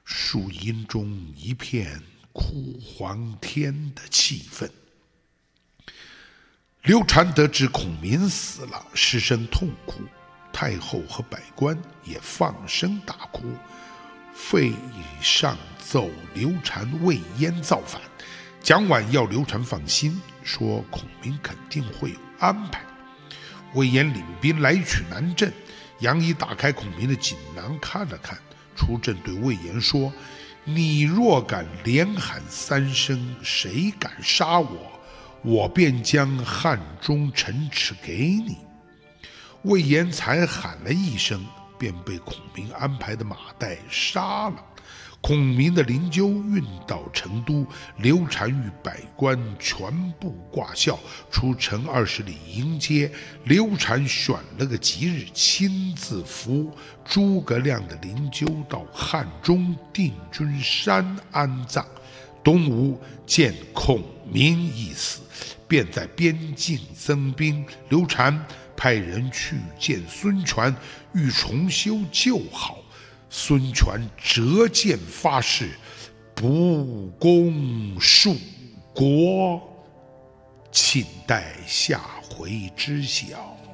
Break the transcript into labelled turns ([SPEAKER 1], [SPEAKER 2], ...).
[SPEAKER 1] 树荫中一片苦黄天的气氛。刘禅得知孔明死了，失声痛哭，太后和百官也放声大哭。费上奏刘禅魏延造反，蒋琬要刘禅放心，说孔明肯定会有安排。魏延领兵来取南郑，杨仪打开孔明的锦囊看了看，出阵对魏延说：“你若敢连喊3声，谁敢杀我，我便将汉中城池给你。”魏延才喊了1声，便被孔明安排的马岱杀了。孔明的灵柩运到成都，刘禅与百官全部挂孝，出城20里迎接。刘禅选了个吉日，亲自扶诸葛亮的灵柩到汉中定军山安葬。东吴见孔明已死，便在边境增兵。刘禅派人去见孙权，欲重修旧好。孙权折剑发誓，不攻蜀国。请待下回知晓。